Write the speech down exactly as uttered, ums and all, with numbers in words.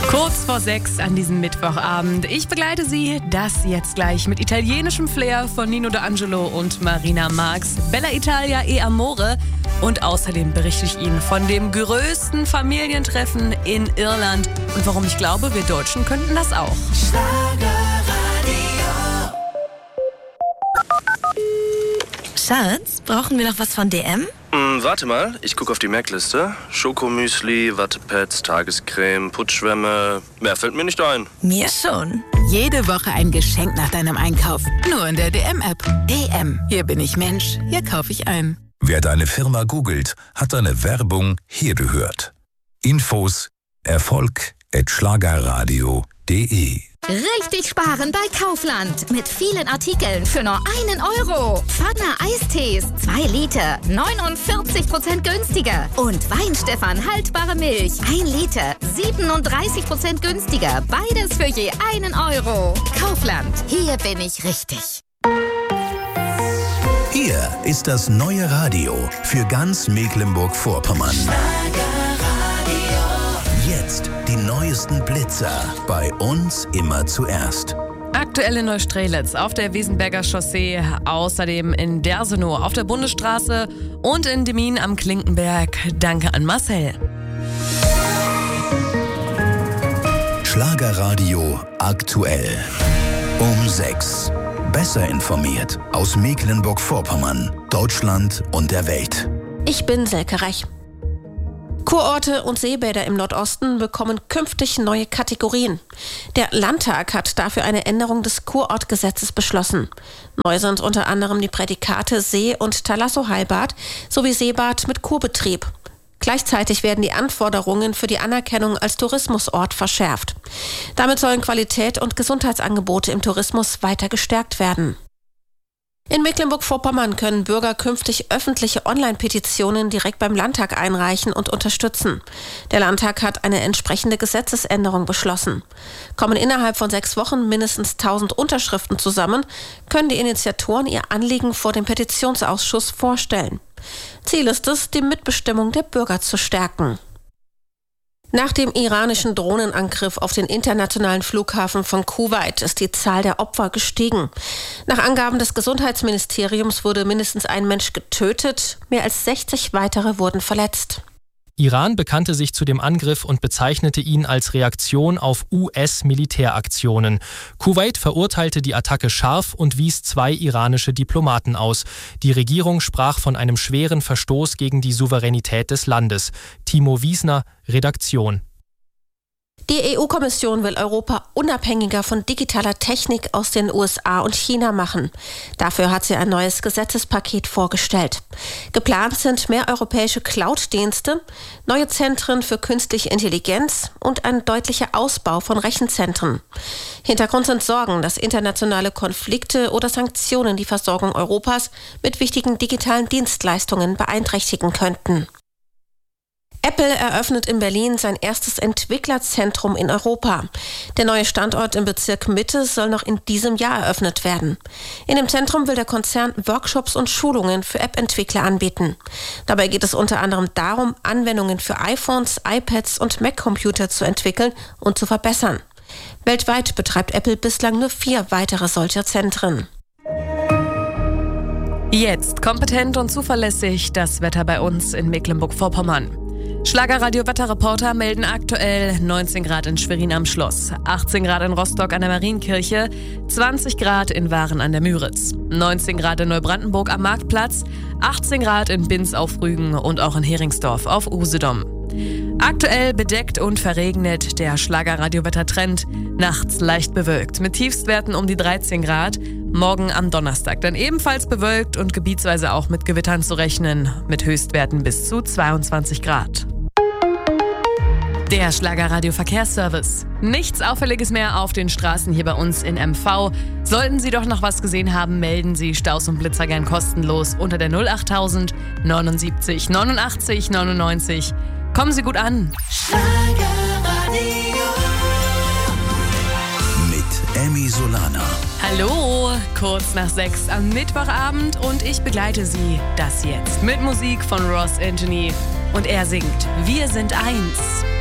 Kurz vor sechs an diesem Mittwochabend. Ich begleite Sie, das jetzt gleich mit italienischem Flair von Nino D'Angelo und Marina Marx. Bella Italia e Amore. Und außerdem berichte ich Ihnen von dem größten Familientreffen in Irland und warum ich glaube, wir Deutschen könnten das auch. Schatz, brauchen wir noch was von D M? Hm, warte mal, ich gucke auf die Merkliste. Schokomüsli, Wattepads, Tagescreme, Putzschwämme. Mehr fällt mir nicht ein. Mir schon. Jede Woche ein Geschenk nach deinem Einkauf. Nur in der D M-App. D M. Hier bin ich Mensch. Hier kaufe ich ein. Wer deine Firma googelt, hat deine Werbung hier gehört. Infos Erfolg at schlagerradio punkt de. Richtig sparen bei Kaufland. Mit vielen Artikeln für nur einen Euro. Pfanne Eistees, zwei Liter, neunundvierzig Prozent günstiger. Und Weinstefan haltbare Milch, ein Liter, siebenunddreißig Prozent günstiger. Beides für je einen Euro. Kaufland, hier bin ich richtig. Hier ist das neue Radio für ganz Mecklenburg-Vorpommern. Jetzt die neuesten Blitzer. Bei uns immer zuerst. Aktuell in Neustrelitz auf der Wiesenberger Chaussee, außerdem in Dersenow auf der Bundesstraße und in Demmin am Klinkenberg. Danke an Marcel. Schlagerradio aktuell. Um sechs. Besser informiert aus Mecklenburg-Vorpommern, Deutschland und der Welt. Ich bin Selke Rech. Kurorte und Seebäder im Nordosten bekommen künftig neue Kategorien. Der Landtag hat dafür eine Änderung des Kurortgesetzes beschlossen. Neu sind unter anderem die Prädikate See- und Thalasso-Heilbad sowie Seebad mit Kurbetrieb. Gleichzeitig werden die Anforderungen für die Anerkennung als Tourismusort verschärft. Damit sollen Qualität und Gesundheitsangebote im Tourismus weiter gestärkt werden. In Mecklenburg-Vorpommern können Bürger künftig öffentliche Online-Petitionen direkt beim Landtag einreichen und unterstützen. Der Landtag hat eine entsprechende Gesetzesänderung beschlossen. Kommen innerhalb von sechs Wochen mindestens tausend Unterschriften zusammen, können die Initiatoren ihr Anliegen vor dem Petitionsausschuss vorstellen. Ziel ist es, die Mitbestimmung der Bürger zu stärken. Nach dem iranischen Drohnenangriff auf den internationalen Flughafen von Kuwait ist die Zahl der Opfer gestiegen. Nach Angaben des Gesundheitsministeriums wurde mindestens ein Mensch getötet, mehr als sechzig weitere wurden verletzt. Iran bekannte sich zu dem Angriff und bezeichnete ihn als Reaktion auf U S-Militäraktionen. Kuwait verurteilte die Attacke scharf und wies zwei iranische Diplomaten aus. Die Regierung sprach von einem schweren Verstoß gegen die Souveränität des Landes. Timo Wiesner, Redaktion. Die E U-Kommission will Europa unabhängiger von digitaler Technik aus den U S A und China machen. Dafür hat sie ein neues Gesetzespaket vorgestellt. Geplant sind mehr europäische Cloud-Dienste, neue Zentren für künstliche Intelligenz und ein deutlicher Ausbau von Rechenzentren. Hintergrund sind Sorgen, dass internationale Konflikte oder Sanktionen die Versorgung Europas mit wichtigen digitalen Dienstleistungen beeinträchtigen könnten. Apple eröffnet in Berlin sein erstes Entwicklerzentrum in Europa. Der neue Standort im Bezirk Mitte soll noch in diesem Jahr eröffnet werden. In dem Zentrum will der Konzern Workshops und Schulungen für App-Entwickler anbieten. Dabei geht es unter anderem darum, Anwendungen für iPhones, iPads und Mac-Computer zu entwickeln und zu verbessern. Weltweit betreibt Apple bislang nur vier weitere solcher Zentren. Jetzt kompetent und zuverlässig das Wetter bei uns in Mecklenburg-Vorpommern. Schlagerradio-Wetterreporter melden aktuell neunzehn Grad in Schwerin am Schloss, achtzehn Grad in Rostock an der Marienkirche, zwanzig Grad in Waren an der Müritz, neunzehn Grad in Neubrandenburg am Marktplatz, achtzehn Grad in Binz auf Rügen und auch in Heringsdorf auf Usedom. Aktuell bedeckt und verregnet der Schlagerradio-Wettertrend, nachts leicht bewölkt mit Tiefstwerten um die dreizehn Grad, morgen am Donnerstag dann ebenfalls bewölkt und gebietsweise auch mit Gewittern zu rechnen, mit Höchstwerten bis zu zweiundzwanzig Grad. Der Schlagerradio-Verkehrsservice. Nichts Auffälliges mehr auf den Straßen hier bei uns in M V. Sollten Sie doch noch was gesehen haben, melden Sie Staus und Blitzer gern kostenlos unter der null achttausend neunundsiebzig neunundachtzig neunundneunzig. Kommen Sie gut an. Schlagerradio mit Emmy Solana. Hallo, kurz nach sechs am Mittwochabend und ich begleite Sie das jetzt mit Musik von Ross Anthony und er singt Wir sind eins.